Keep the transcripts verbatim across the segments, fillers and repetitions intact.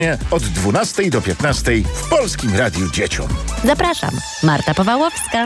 Od dwunastej do piętnastej w Polskim Radiu Dzieciom. Zapraszam, Marta Powałowska.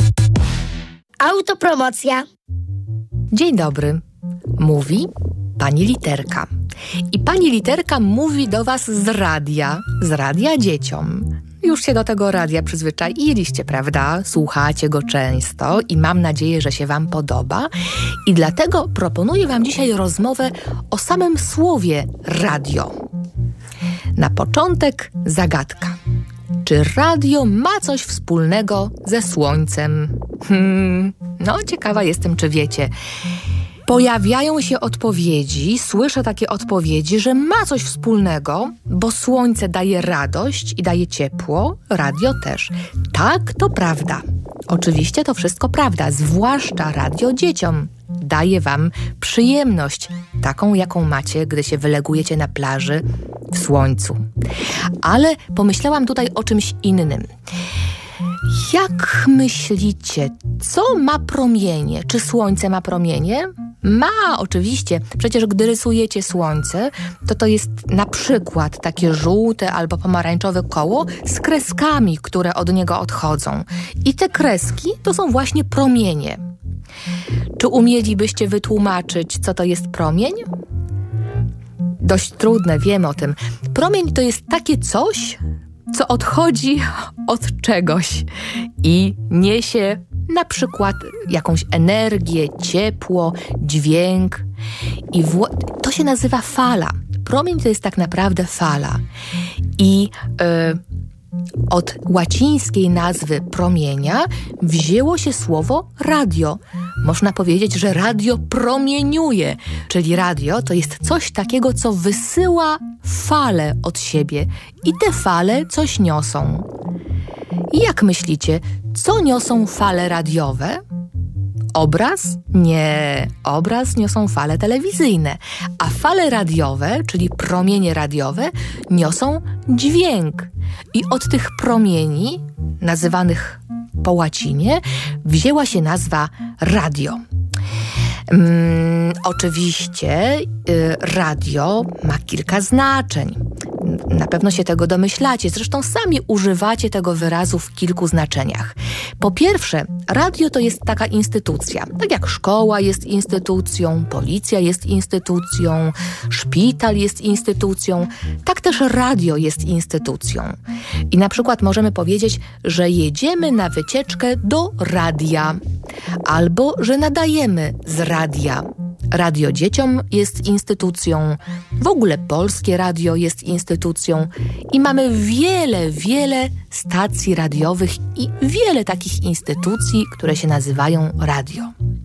Autopromocja. Dzień dobry. Mówi pani Literka. I pani Literka mówi do was z radia, z radia dzieciom. Już się do tego radia przyzwyczailiście, prawda? Słuchacie go często i mam nadzieję, że się wam podoba. I dlatego proponuję wam dzisiaj rozmowę o samym słowie radio. Na początek zagadka. Czy radio ma coś wspólnego ze słońcem? Hmm, no ciekawa jestem, czy wiecie. Pojawiają się odpowiedzi, słyszę takie odpowiedzi, że ma coś wspólnego, bo słońce daje radość i daje ciepło, radio też. Tak, to prawda. Oczywiście to wszystko prawda, zwłaszcza radio dzieciom. Daje wam przyjemność, taką jaką macie, gdy się wylegujecie na plaży w słońcu. Ale pomyślałam tutaj o czymś innym. Jak myślicie, co ma promienie? Czy słońce ma promienie? Ma, oczywiście. Przecież gdy rysujecie słońce, to to jest na przykład takie żółte albo pomarańczowe koło z kreskami, które od niego odchodzą. I te kreski to są właśnie promienie. Czy umielibyście wytłumaczyć, co to jest promień? Dość trudne, wiem o tym. Promień to jest takie coś, co odchodzi od czegoś i niesie na przykład jakąś energię, ciepło, dźwięk. I wło- to się nazywa fala. Promień to jest tak naprawdę fala. I yy, od łacińskiej nazwy promienia wzięło się słowo radio. Można powiedzieć, że radio promieniuje, czyli radio to jest coś takiego, co wysyła fale od siebie i te fale coś niosą. I jak myślicie, co niosą fale radiowe? Obraz? Nie, obraz niosą fale telewizyjne, a fale radiowe, czyli promienie radiowe, niosą dźwięk. I od tych promieni, nazywanych po łacinie, wzięła się nazwa radio. Hmm, oczywiście y, radio ma kilka znaczeń. Na pewno się tego domyślacie, zresztą sami używacie tego wyrazu w kilku znaczeniach. Po pierwsze, radio to jest taka instytucja. Tak jak szkoła jest instytucją, policja jest instytucją, szpital jest instytucją, tak też radio jest instytucją. I na przykład możemy powiedzieć, że jedziemy na wycieczkę do radia, albo że nadajemy z radia. Radio dzieciom jest instytucją, w ogóle Polskie Radio jest instytucją i mamy wiele, wiele stacji radiowych i wiele takich instytucji, które się nazywają radio.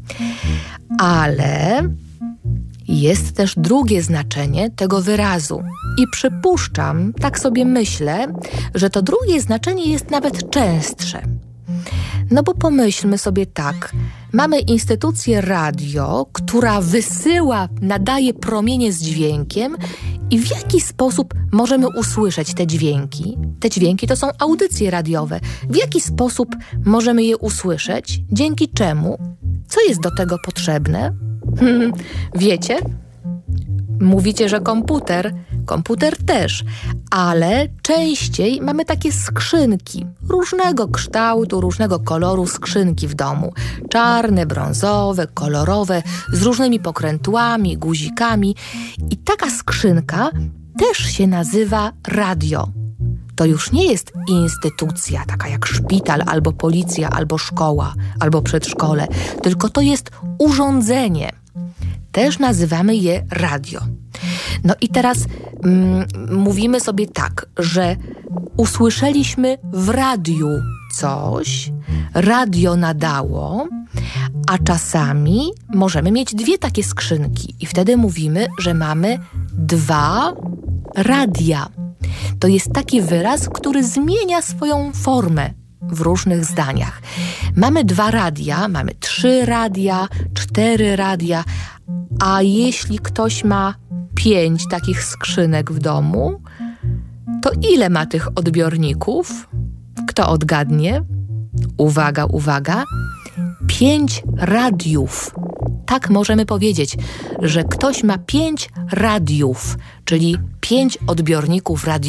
Ale jest też drugie znaczenie tego wyrazu i przypuszczam, tak sobie myślę, że to drugie znaczenie jest nawet częstsze. No bo pomyślmy sobie tak, mamy instytucję radio, która wysyła, nadaje promienie z dźwiękiem i w jaki sposób możemy usłyszeć te dźwięki? Te dźwięki to są audycje radiowe. W jaki sposób możemy je usłyszeć? Dzięki czemu? Co jest do tego potrzebne? Wiecie? Mówicie, że komputer, komputer też, ale częściej mamy takie skrzynki, różnego kształtu, różnego koloru skrzynki w domu. Czarne, brązowe, kolorowe, z różnymi pokrętłami, guzikami. I taka skrzynka też się nazywa radio. To już nie jest instytucja, taka jak szpital, albo policja, albo szkoła, albo przedszkole, tylko to jest urządzenie. Też nazywamy je radio. No i teraz mm, mówimy sobie tak, że usłyszeliśmy w radiu coś, radio nadało, a czasami możemy mieć dwie takie skrzynki i wtedy mówimy, że mamy dwa radia. To jest taki wyraz, który zmienia swoją formę w różnych zdaniach. Mamy dwa radia, mamy trzy radia, cztery radia, a jeśli ktoś ma pięć takich skrzynek w domu, to ile ma tych odbiorników? Kto odgadnie? Uwaga, uwaga. Pięć radiów. Tak możemy powiedzieć, że ktoś ma pięć radiów, czyli pięć odbiorników radiowych.